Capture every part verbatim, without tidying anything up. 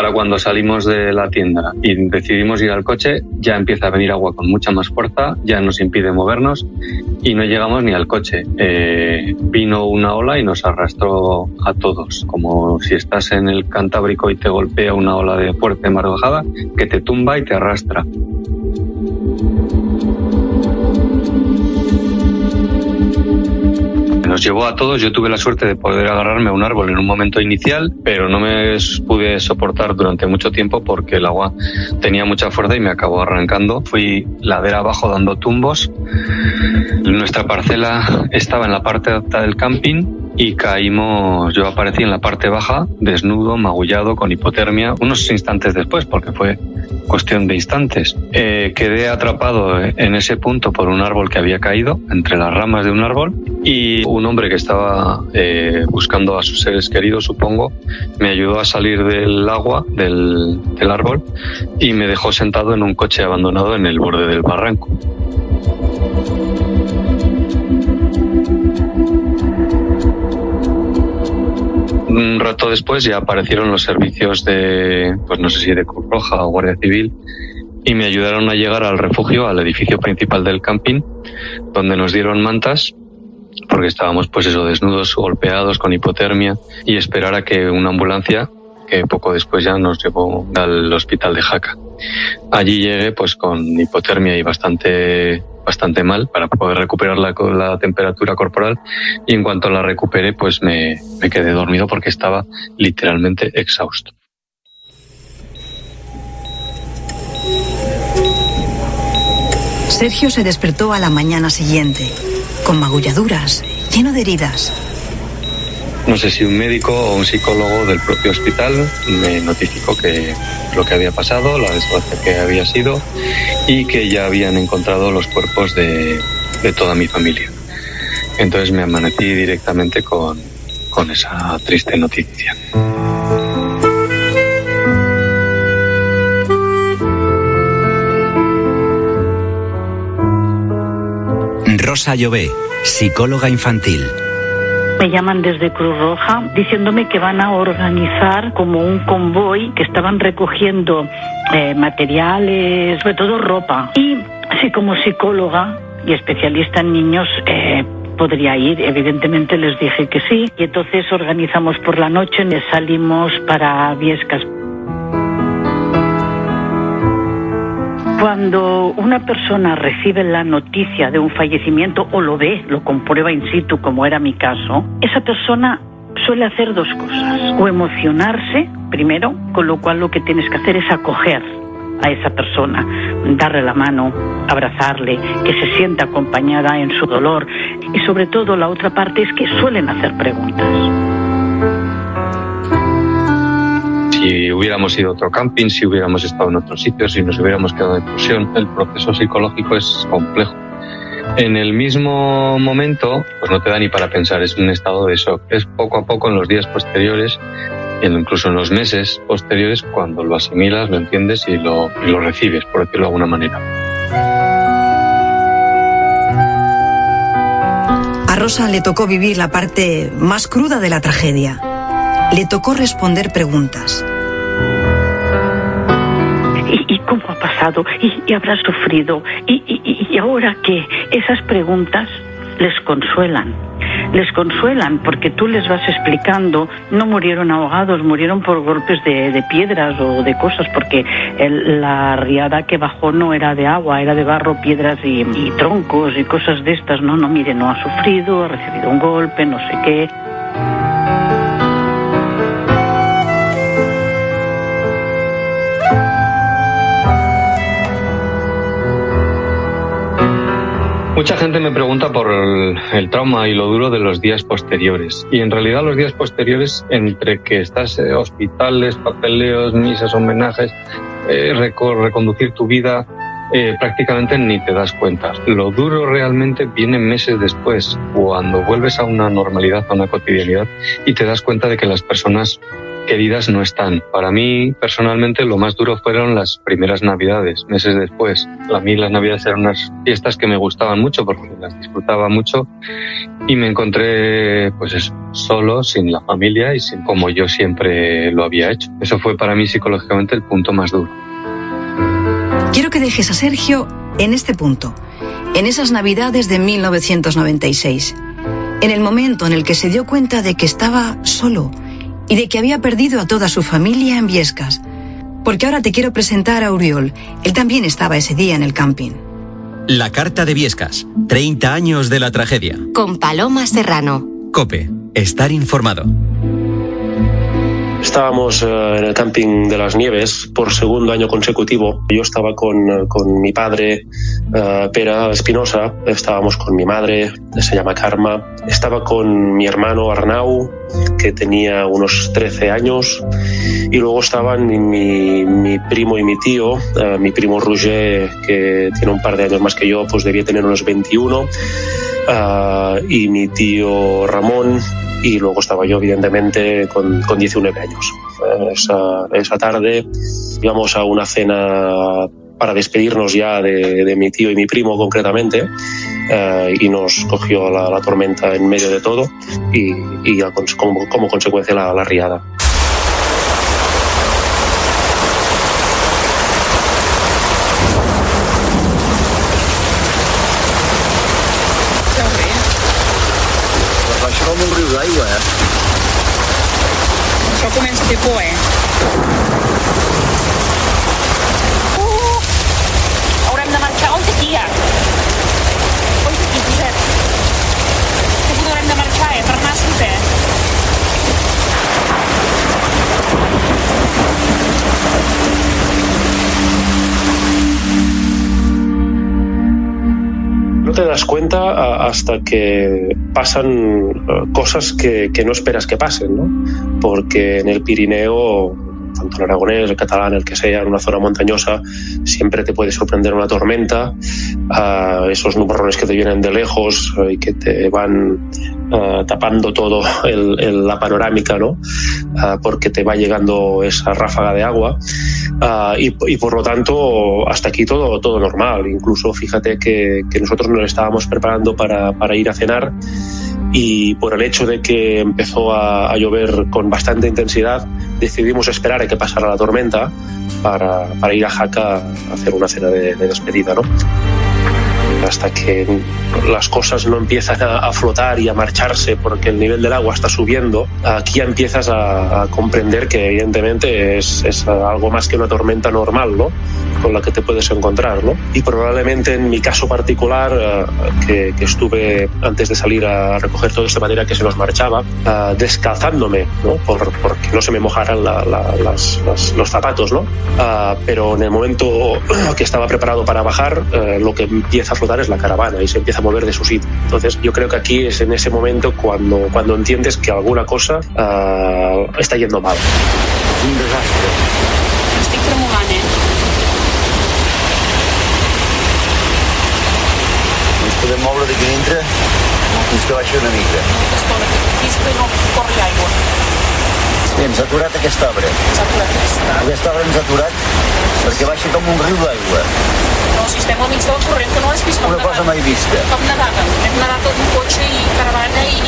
para cuando salimos de la tienda y decidimos ir al coche, ya empieza a venir agua con mucha más fuerza, ya nos impide movernos y no llegamos ni al coche. Eh, vino una ola y nos arrastró a todos, como si estás en el Cantábrico y te golpea una ola de fuerte mar bajada que te tumba y te arrastra. Nos llevó a todos. Yo tuve la suerte de poder agarrarme a un árbol en un momento inicial, pero no me pude soportar durante mucho tiempo porque el agua tenía mucha fuerza y me acabó arrancando. Fui ladera abajo dando tumbos. Nuestra parcela estaba en la parte alta del camping y caímos, yo aparecí en la parte baja, desnudo, magullado, con hipotermia, unos instantes después, porque fue cuestión de instantes. Eh, quedé atrapado en ese punto por un árbol que había caído, entre las ramas de un árbol, y un hombre que estaba eh, buscando a sus seres queridos, supongo, me ayudó a salir del agua, del, del árbol, y me dejó sentado en un coche abandonado en el borde del barranco. Un rato después ya aparecieron los servicios de, pues no sé si de Cruz Roja o Guardia Civil, y me ayudaron a llegar al refugio, al edificio principal del camping, donde nos dieron mantas, porque estábamos pues eso, desnudos, golpeados, con hipotermia, y esperar a que una ambulancia, que poco después ya nos llevó al hospital de Jaca. Allí llegué pues con hipotermia y bastante bastante mal para poder recuperar la, la temperatura corporal, y en cuanto la recuperé pues me, me quedé dormido porque estaba literalmente exhausto. Sergio se despertó a la mañana siguiente, con magulladuras, lleno de heridas. No sé si un médico o un psicólogo del propio hospital me notificó que lo que había pasado, la desgracia que había sido, y que ya habían encontrado los cuerpos de, de toda mi familia. Entonces me amanecí directamente con, con esa triste noticia. Rosa Llobé, psicóloga infantil. Me llaman desde Cruz Roja diciéndome que van a organizar como un convoy, que estaban recogiendo eh, materiales, sobre todo ropa. Y si como psicóloga y especialista en niños eh, podría ir, evidentemente les dije que sí. Y entonces organizamos por la noche, salimos para Viescas. Cuando una persona recibe la noticia de un fallecimiento o lo ve, lo comprueba in situ, como era mi caso, esa persona suele hacer dos cosas. O emocionarse, primero, con lo cual lo que tienes que hacer es acoger a esa persona, darle la mano, abrazarle, que se sienta acompañada en su dolor. Y sobre todo la otra parte es que suelen hacer preguntas. Si hubiéramos ido a otro camping, si hubiéramos estado en otro sitio, si nos hubiéramos quedado de excursión, el proceso psicológico es complejo. En el mismo momento, pues no te da ni para pensar, es un estado de shock. Es poco a poco en los días posteriores, incluso en los meses posteriores, cuando lo asimilas, lo entiendes y lo, y lo recibes, por decirlo de alguna manera. A Rosa le tocó vivir la parte más cruda de la tragedia. Le tocó responder preguntas. ¿Y, y cómo ha pasado? ¿Y, y habrás sufrido? ¿Y, y, ¿Y ahora qué? Esas preguntas les consuelan. Les consuelan porque tú les vas explicando, no murieron ahogados, murieron por golpes de, de piedras o de cosas, porque el, la riada que bajó no era de agua, era de barro, piedras y, y troncos y cosas de estas. No, no, mire, no ha sufrido, ha recibido un golpe, no sé qué. Mucha gente me pregunta por el, el trauma y lo duro de los días posteriores. Y en realidad los días posteriores, entre que estás en hospitales, papeleos, misas, homenajes, eh, reconducir tu vida, eh, prácticamente ni te das cuenta. Lo duro realmente viene meses después, cuando vuelves a una normalidad, a una cotidianidad, y te das cuenta de que las personas queridas no están. Para mí, personalmente, lo más duro fueron las primeras Navidades, meses después. A mí las Navidades eran unas fiestas que me gustaban mucho porque las disfrutaba mucho y me encontré, pues eso, solo, sin la familia y sin como yo siempre lo había hecho. Eso fue para mí psicológicamente el punto más duro. Quiero que dejes a Sergio en este punto, en esas Navidades de mil novecientos noventa y seis, en el momento en el que se dio cuenta de que estaba solo y de que había perdido a toda su familia en Biescas. Porque ahora te quiero presentar a Uriol. Él también estaba ese día en el camping. La carta de Biescas, treinta años de la tragedia. Con Paloma Serrano. COPE, estar informado. Estábamos uh, en el camping de las Nieves por segundo año consecutivo. Yo estaba con, con mi padre, uh, Pere Espinosa, estábamos con mi madre, se llama Karma, estaba con mi hermano Arnau, que tenía unos trece años, y luego estaban mi, mi primo y mi tío, uh, mi primo Roger, que tiene un par de años más que yo, pues debía tener unos veintiuno, uh, y mi tío Ramón, y luego estaba yo, evidentemente, con, con diecinueve años. Esa, esa tarde íbamos a una cena para despedirnos ya de, de mi tío y mi primo, concretamente, eh, y nos cogió la, la tormenta en medio de todo y, y como, como consecuencia la, la riada. Com un riu d'aigua, eh? Això comença a fer por, eh? Uh! Haurem de marxar. On d'aquí, ja? On d'aquí, Josep? Aquí haurem de marxar, eh? Per nassos, eh? No te das cuenta hasta que pasan cosas que, que no esperas que pasen, ¿no? Porque en el Pirineo, tanto en aragonés, el catalán, el que sea, en una zona montañosa, siempre te puede sorprender una tormenta, uh, esos nubarrones que te vienen de lejos uh, y que te van uh, tapando todo el, el, la panorámica, ¿no? Uh, porque te va llegando esa ráfaga de agua. Uh, y, y por lo tanto hasta aquí todo, todo normal. Incluso fíjate que, que nosotros nos estábamos preparando para, para ir a cenar y por el hecho de que empezó a, a llover con bastante intensidad decidimos esperar a que pasara la tormenta para, para ir a Jaca a hacer una cena de, de despedida, ¿no? Hasta que las cosas no empiezan a, a flotar y a marcharse porque el nivel del agua está subiendo, aquí ya empiezas a, a comprender que evidentemente es, es algo más que una tormenta normal, ¿no? Con la que te puedes encontrar, ¿no? Y probablemente en mi caso particular, uh, que, que estuve antes de salir a recoger todo de manera que se nos marchaba, uh, descalzándome, ¿no? Por, porque no se me mojaran la, la, las, las, los zapatos, ¿no? Uh, pero en el momento que estaba preparado para bajar, uh, lo que empieza a flotar es la caravana y se empieza a mover de su sitio. Entonces yo creo que aquí es en ese momento cuando, cuando entiendes que alguna cosa uh, està yendo mal. Un desastre. Estic tremolant, eh? No ens podem moure d'aquí dintre fins que baixa una mica. Estona, fins que no corri aigua. Sí, ens ha aturat aquesta obra. Ens ha aturat aquesta. Aquesta obra ens ha aturat perquè baixa com un riu d'aigua. No, si estem al mig del corrent, que no l'has vist com Una cosa mai vista. Com nedàvem. Hem nedat amb cotxe i caravana i...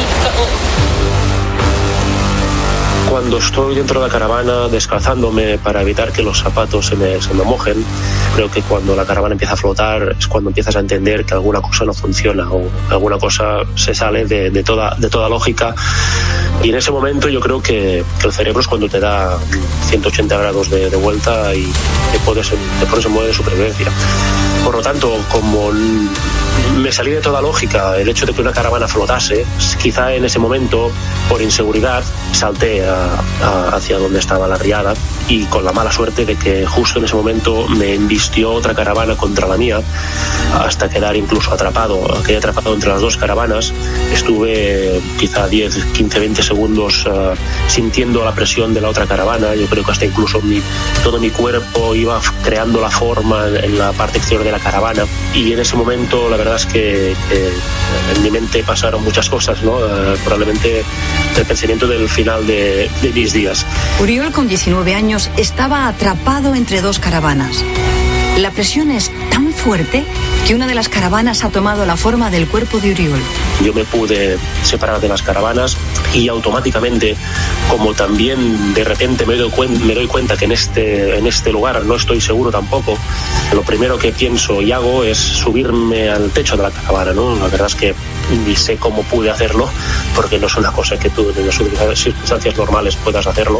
Cuando estoy dentro de la caravana descalzándome para evitar que los zapatos se me, se me mojen, creo que cuando la caravana empieza a flotar es cuando empiezas a entender que alguna cosa no funciona o alguna cosa se sale de, de, toda, de toda lógica. Y en ese momento yo creo que, que el cerebro es cuando te da ciento ochenta grados de, de vuelta y te, puedes, te pones en modo de supervivencia. Por lo tanto, como me salí de toda lógica el hecho de que una caravana flotase, quizá en ese momento, por inseguridad, salté a, a, hacia donde estaba la riada y con la mala suerte de que justo en ese momento me embistió otra caravana contra la mía hasta quedar incluso atrapado. Quedé atrapado entre las dos caravanas. Estuve quizá diez, quince, veinte segundos uh, sintiendo la presión de la otra caravana. Yo creo que hasta incluso mi, todo mi cuerpo iba creando la forma en la parte exterior de la caravana y en ese momento la verdad es es que, que en mi mente pasaron muchas cosas, ¿no? Uh, probablemente el pensamiento del final de, de mis días. Uriol, con diecinueve años, estaba atrapado entre dos caravanas. La presión es tan fuerte que una de las caravanas ha tomado la forma del cuerpo de Uriol. Yo me pude separar de las caravanas y automáticamente, como también de repente me doy, cuen- me doy cuenta que en este, en este lugar no estoy seguro tampoco, lo primero que pienso y hago es subirme al techo de la caravana, ¿no? La verdad es que ni sé cómo pude hacerlo, porque no es una cosa que tú en las circunstancias normales puedas hacerlo.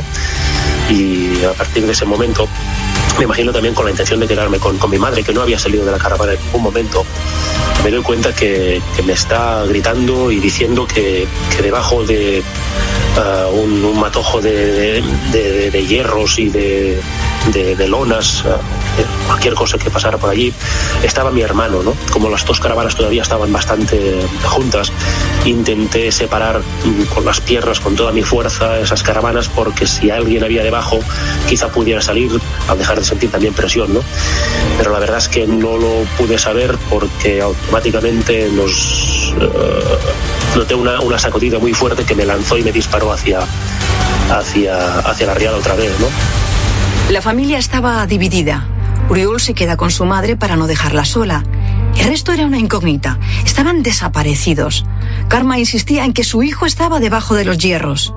Y a partir de ese momento me imagino también con la intención de quedarme con, con mi madre, que no había salido de la caravana en ningún momento. Me doy cuenta que, que me está gritando y diciendo que, que debajo de uh, un, un matojo de, de, de, de hierros y de, de, de lonas, uh, cualquier cosa que pasara por allí, estaba mi hermano, ¿no? Como las dos caravanas todavía estaban bastante juntas, intenté separar con las piernas, con toda mi fuerza, esas caravanas, porque si alguien había debajo, quizá pudiera salir al dejar de sentir también presión, ¿no? Pero la verdad es que no lo pude saber porque automáticamente nos uh, noté una, una sacudida muy fuerte que me lanzó y me disparó hacia, hacia, hacia la riada otra vez, ¿no? La familia estaba dividida. Uriol se queda con su madre para no dejarla sola. El resto era una incógnita. Estaban desaparecidos. Karma insistía en que su hijo estaba debajo de los hierros.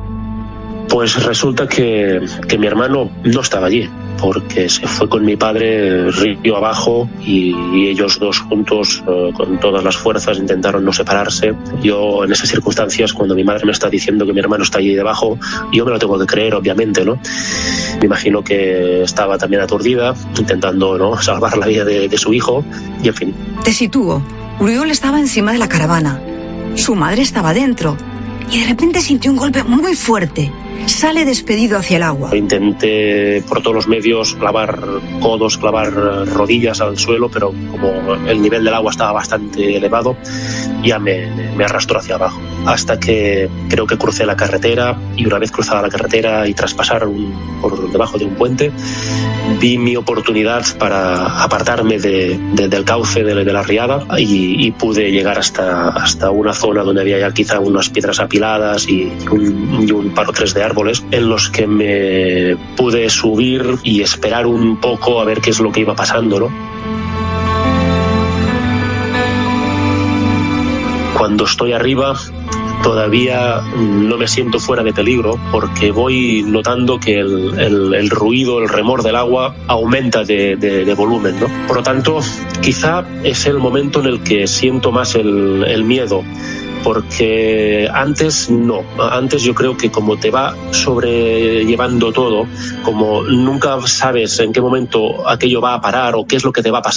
Pues resulta que, que mi hermano no estaba allí, porque se fue con mi padre río abajo y, y ellos dos juntos, uh, con todas las fuerzas, intentaron no separarse. Yo, en esas circunstancias, cuando mi madre me está diciendo que mi hermano está allí debajo, yo me lo tengo que creer, obviamente, ¿no? Me imagino que estaba también aturdida, intentando, ¿no?, salvar la vida de, de su hijo, y en fin. Te sitúo. Uriol estaba encima de la caravana. Su madre estaba dentro. Y de repente sintió un golpe muy fuerte. Sale despedido hacia el agua. Intenté por todos los medios clavar codos, clavar rodillas al suelo, pero como el nivel del agua estaba bastante elevado, ya me, me arrastró hacia abajo. Hasta que creo que crucé la carretera, y una vez cruzada la carretera y tras pasar un, por debajo de un puente, vi mi oportunidad para apartarme de, de, del cauce de, de la riada y, y pude llegar hasta, hasta una zona donde había ya quizá unas piedras apiladas y un, y un par o tres de árboles en los que me pude subir y esperar un poco a ver qué es lo que iba pasando, ¿no? Cuando estoy arriba todavía no me siento fuera de peligro porque voy notando que el, el, el ruido, el remor del agua aumenta de, de, de volumen, ¿no? Por lo tanto, quizá es el momento en el que siento más el, el miedo, porque antes no, antes yo creo que como te va sobrellevando todo, como nunca sabes en qué momento aquello va a parar o qué es lo que te va a pasar,